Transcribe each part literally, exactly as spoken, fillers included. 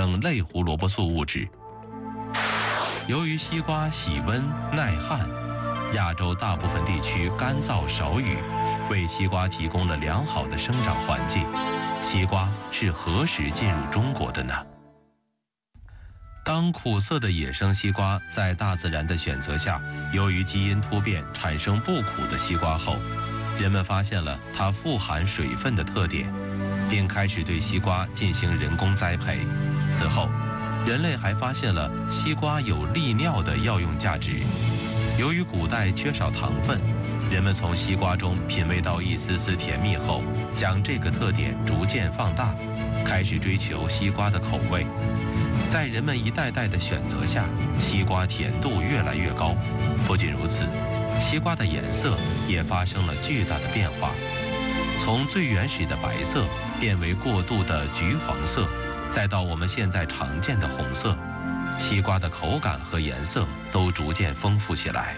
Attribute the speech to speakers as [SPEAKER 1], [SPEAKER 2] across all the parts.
[SPEAKER 1] 等类胡萝卜素物质。由于西瓜喜温耐旱，亚洲大部分地区干燥少雨，为西瓜提供了良好的生长环境。西瓜是何时进入中国的呢？当苦涩的野生西瓜在大自然的选择下，由于基因突变产生不苦的西瓜后，人们发现了它富含水分的特点，并开始对西瓜进行人工栽培。此后，人类还发现了西瓜有利尿的药用价值。由于古代缺少糖分，人们从西瓜中品味到一丝丝甜蜜后，将这个特点逐渐放大，开始追求西瓜的口味。在人们一代代的选择下，西瓜甜度越来越高。不仅如此，西瓜的颜色也发生了巨大的变化，从最原始的白色变为过渡的橘黄色，再到我们现在常见的红色。西瓜的口感和颜色都逐渐丰富起来。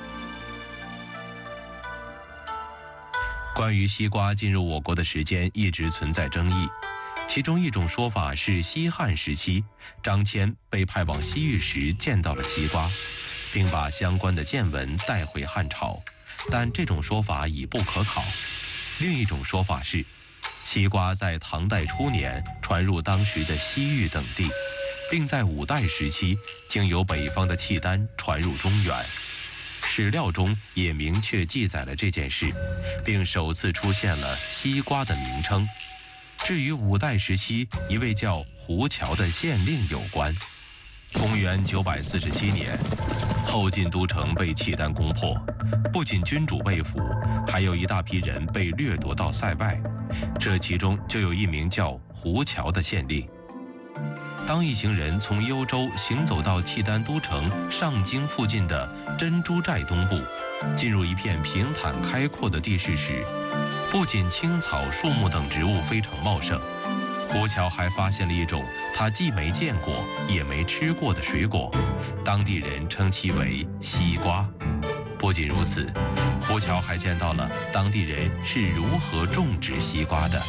[SPEAKER 1] 关于西瓜进入我国的时间一直存在争议，其中一种说法是西汉时期，张骞被派往西域时见到了西瓜，并把相关的见闻带回汉朝，但这种说法已不可考。另一种说法是，西瓜在唐代初年传入当时的西域等地，并在五代时期经由北方的契丹传入中原。史料中也明确记载了这件事，并首次出现了西瓜的名称。至于五代时期一位叫胡乔的县令有关。公元九百四十七年，后晋都城被契丹攻破，不仅君主被俘，还有一大批人被掠夺到塞外，这其中就有一名叫胡乔的县令。当一行人从幽州行走到契丹都城上京附近的珍珠寨东部，进入一片平坦开阔的地势时，不仅青草、树木等植物非常茂盛，胡乔还发现了一种他既没见过也没吃过的水果，当地人称其为西瓜。不仅如此，胡乔还见到了当地人是如何种植西瓜的。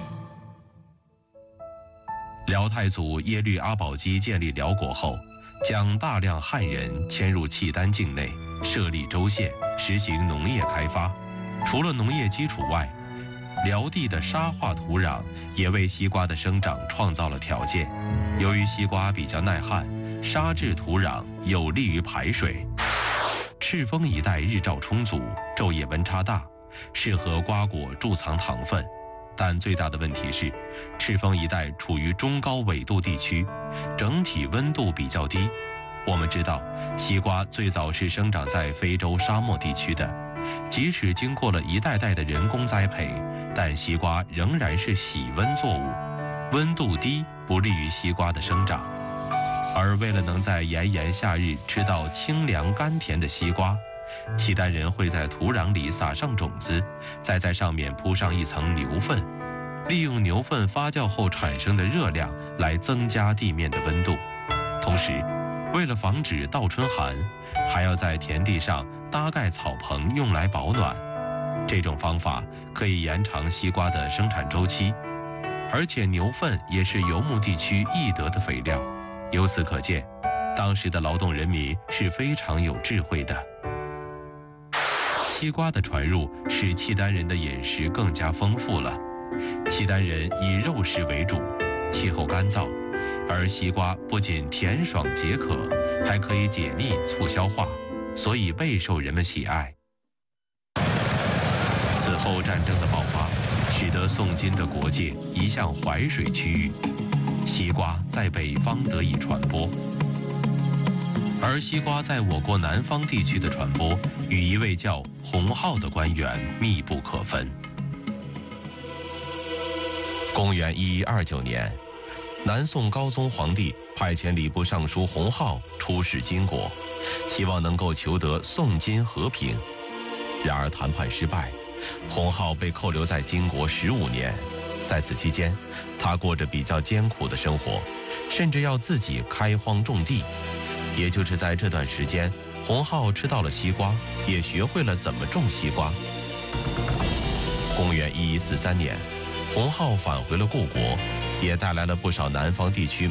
[SPEAKER 1] 辽太祖耶律阿保机建立辽国后，将大量汉人迁入契丹境内，设立州县，实行农业开发。除了农业基础外，辽地的沙化土壤也为西瓜的生长创造了条件。由于西瓜比较耐旱，沙质土壤有利于排水。赤峰一带日照充足，昼夜温差大，适合瓜果贮藏糖分。但最大的问题是，赤峰一带处于中高纬度地区，整体温度比较低。我们知道，西瓜最早是生长在非洲沙漠地区的，即使经过了一代代的人工栽培，但西瓜仍然是喜温作物，温度低不利于西瓜的生长。而为了能在炎炎夏日吃到清凉甘甜的西瓜，契丹人会在土壤里撒上种子，再在上面铺上一层牛粪，利用牛粪发酵后产生的热量来增加地面的温度。同时，为了防止倒春寒，还要在田地上搭盖草棚用来保暖。这种方法可以延长西瓜的生产周期，而且牛粪也是游牧地区易得的肥料。由此可见，当时的劳动人民是非常有智慧的。西瓜的传入使契丹人的饮食更加丰富了。契丹人以肉食为主，气候干燥，而西瓜不仅甜爽解渴，还可以解腻促消化，所以备受人们喜爱。此后战争的爆发，使得宋金的国界移向淮水区域，西瓜在北方得以传播。而西瓜在我国南方地区的传播，与一位叫洪浩的官员密不可分。公元一一二九年，南宋高宗皇帝派遣礼部尚书洪浩出使金国，希望能够求得宋金和平。然而谈判失败，洪浩被扣留在金国十五年。在此期间，他过着比较艰苦的生活，甚至要自己开荒种地。也就是在这段时间，洪浩吃到了西瓜，也学会了怎么种西瓜。公元一一四三年，洪浩返回了故国，也带来了不少南方地区